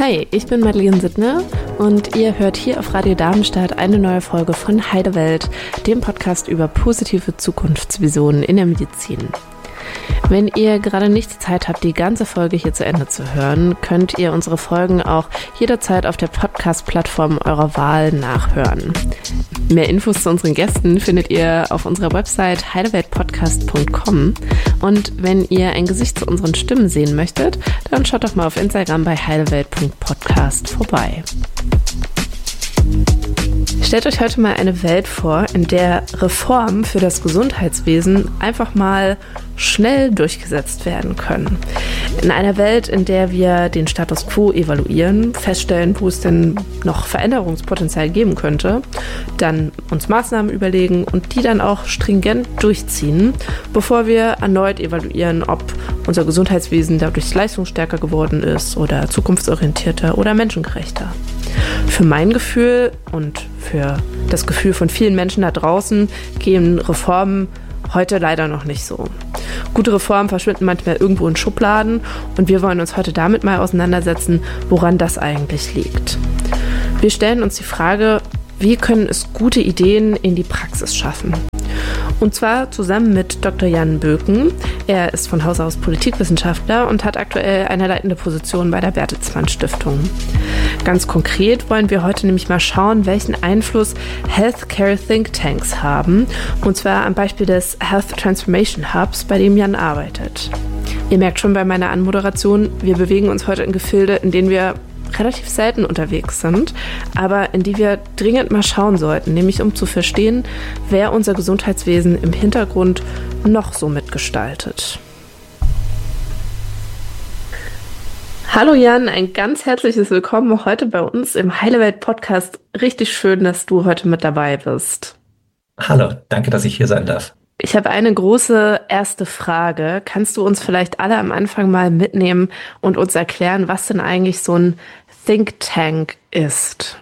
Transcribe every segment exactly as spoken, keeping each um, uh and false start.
Hi, ich bin Madeleine Sittner und ihr hört hier auf Radio Darmstadt eine neue Folge von Heile Welt, dem Podcast über positive Zukunftsvisionen in der Medizin. Wenn ihr gerade nicht die Zeit habt, die ganze Folge hier zu Ende zu hören, könnt ihr unsere Folgen auch jederzeit auf der Podcast-Plattform eurer Wahl nachhören. Mehr Infos zu unseren Gästen findet ihr auf unserer Website heileweltpodcast punkt com und wenn ihr ein Gesicht zu unseren Stimmen sehen möchtet, dann schaut doch mal auf Instagram bei heilewelt punkt podcast vorbei. Stellt euch heute mal eine Welt vor, in der Reformen für das Gesundheitswesen einfach mal schnell durchgesetzt werden können. In einer Welt, in der wir den Status quo evaluieren, feststellen, wo es denn noch Veränderungspotenzial geben könnte, dann uns Maßnahmen überlegen und die dann auch stringent durchziehen, bevor wir erneut evaluieren, ob unser Gesundheitswesen dadurch leistungsstärker geworden ist oder zukunftsorientierter oder menschengerechter. Für mein Gefühl und für das Gefühl von vielen Menschen da draußen gehen Reformen heute leider noch nicht so. Gute Reformen verschwinden manchmal irgendwo in Schubladen und wir wollen uns heute damit mal auseinandersetzen, woran das eigentlich liegt. Wir stellen uns die Frage, wie können es gute Ideen in die Praxis schaffen? Und zwar zusammen mit Doktor Jan Böken. Er ist von Haus aus Politikwissenschaftler und hat aktuell eine leitende Position bei der Bertelsmann Stiftung. Ganz konkret wollen wir heute nämlich mal schauen, welchen Einfluss Healthcare Thinktanks haben, und zwar am Beispiel des Health Transformation Hubs, bei dem Jan arbeitet. Ihr merkt schon bei meiner Anmoderation, wir bewegen uns heute in Gefilde, in denen wir relativ selten unterwegs sind, aber in die wir dringend mal schauen sollten, nämlich um zu verstehen, wer unser Gesundheitswesen im Hintergrund noch so mitgestaltet. Hallo Jan, ein ganz herzliches Willkommen heute bei uns im Heile Welt Podcast. Richtig schön, dass du heute mit dabei bist. Hallo, danke, dass ich hier sein darf. Ich habe eine große erste Frage. Kannst du uns vielleicht alle am Anfang mal mitnehmen und uns erklären, was denn eigentlich so ein Think Tank ist?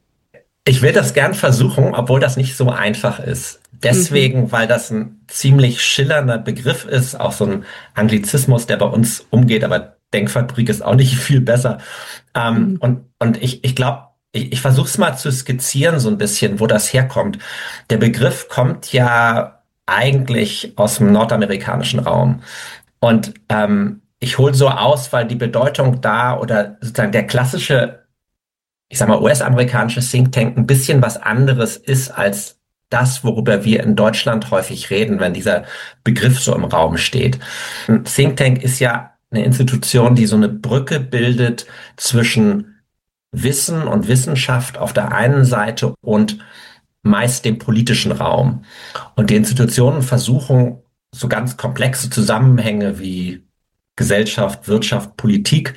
Ich will das gern versuchen, obwohl das nicht so einfach ist. Deswegen, mhm. weil das ein ziemlich schillernder Begriff ist, auch so ein Anglizismus, der bei uns umgeht, aber Denkfabrik ist auch nicht viel besser. Ähm, mhm. Und und ich ich glaube, ich, ich versuche es mal zu skizzieren so ein bisschen, wo das herkommt. Der Begriff kommt ja eigentlich aus dem nordamerikanischen Raum. Und ähm, ich hole so aus, weil die Bedeutung da oder sozusagen der klassische, ich sag mal, U S-amerikanische Think Tank ein bisschen was anderes ist als das, worüber wir in Deutschland häufig reden, wenn dieser Begriff so im Raum steht. Ein Think Tank ist ja eine Institution, die so eine Brücke bildet zwischen Wissen und Wissenschaft auf der einen Seite und meist dem politischen Raum. Und die Institutionen versuchen, so ganz komplexe Zusammenhänge wie Gesellschaft, Wirtschaft, Politik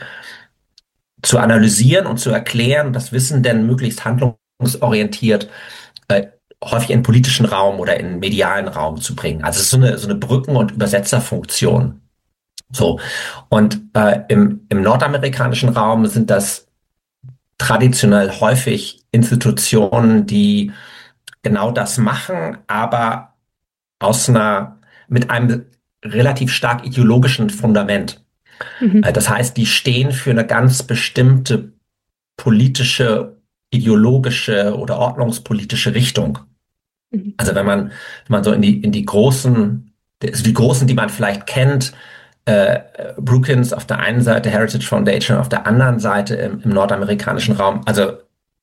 zu analysieren und zu erklären, das Wissen denn möglichst handlungsorientiert äh, häufig in den politischen Raum oder in den medialen Raum zu bringen. Also es ist so eine, so eine Brücken- und Übersetzerfunktion. So. Und äh, im, im nordamerikanischen Raum sind das traditionell häufig Institutionen, die genau das machen, aber aus einer, mit einem relativ stark ideologischen Fundament. Mhm. Das heißt, die stehen für eine ganz bestimmte politische, ideologische oder ordnungspolitische Richtung. Mhm. Also wenn man, wenn man so in die, in die großen, also die großen, die man vielleicht kennt, äh, Brookings auf der einen Seite, Heritage Foundation auf der anderen Seite im, im nordamerikanischen Raum, also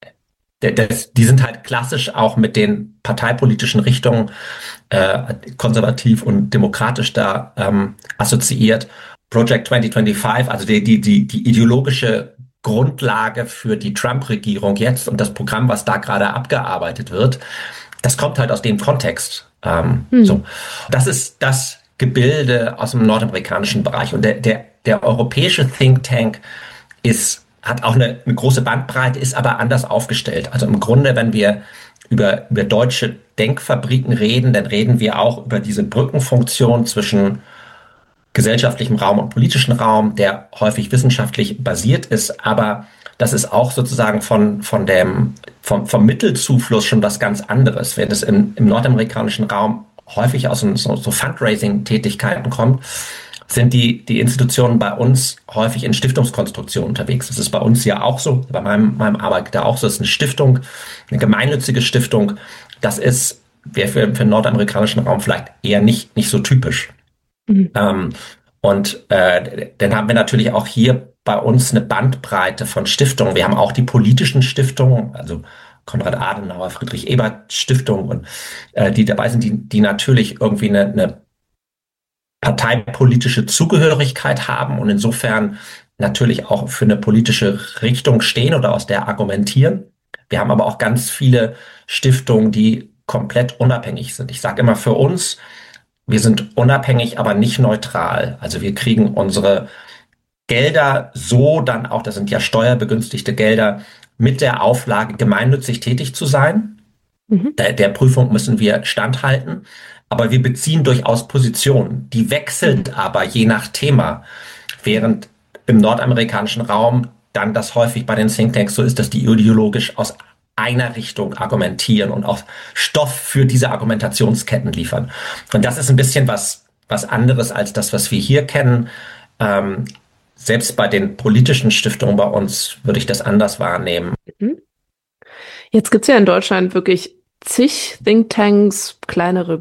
Das, die sind halt klassisch auch mit den parteipolitischen Richtungen äh, konservativ und demokratisch da ähm, assoziiert. Project zwanzig fünfundzwanzig, also die, die, die, die ideologische Grundlage für die Trump-Regierung jetzt und das Programm, was da gerade abgearbeitet wird, das kommt halt aus dem Kontext. Ähm, hm. So, das ist das Gebilde aus dem nordamerikanischen Bereich. Und der, der, der europäische Think Tank ist hat auch eine, eine große Bandbreite, ist aber anders aufgestellt. Also im Grunde, wenn wir über, über deutsche Denkfabriken reden, dann reden wir auch über diese Brückenfunktion zwischen gesellschaftlichem Raum und politischen Raum, der häufig wissenschaftlich basiert ist, aber das ist auch sozusagen von, von dem, vom, vom Mittelzufluss schon was ganz anderes. Wenn es in, im nordamerikanischen Raum häufig aus so, so Fundraising-Tätigkeiten kommt, sind die, die Institutionen bei uns häufig in Stiftungskonstruktionen unterwegs. Das ist bei uns ja auch so, bei meinem, meinem Arbeitgeber auch so. Das ist eine Stiftung, eine gemeinnützige Stiftung. Das ist, wäre für, für den nordamerikanischen Raum vielleicht eher nicht, nicht so typisch. Mhm. Ähm, und äh, dann haben wir natürlich auch hier bei uns eine Bandbreite von Stiftungen. Wir haben auch die politischen Stiftungen, also Konrad Adenauer, Friedrich Ebert Stiftung, und äh, die dabei sind, die, die natürlich irgendwie eine, eine parteipolitische Zugehörigkeit haben und insofern natürlich auch für eine politische Richtung stehen oder aus der argumentieren. Wir haben aber auch ganz viele Stiftungen, die komplett unabhängig sind. Ich sage immer für uns, wir sind unabhängig, aber nicht neutral. Also wir kriegen unsere Gelder so dann auch, das sind ja steuerbegünstigte Gelder, mit der Auflage, gemeinnützig tätig zu sein. Mhm. Der, der Prüfung müssen wir standhalten. Aber wir beziehen durchaus Positionen. Die wechselt mhm. aber je nach Thema. Während im nordamerikanischen Raum dann das häufig bei den Thinktanks so ist, dass die ideologisch aus einer Richtung argumentieren und auch Stoff für diese Argumentationsketten liefern. Und das ist ein bisschen was, was anderes als das, was wir hier kennen. Ähm, Selbst bei den politischen Stiftungen bei uns würde ich das anders wahrnehmen. Jetzt gibt es ja in Deutschland wirklich zig Thinktanks, kleinere,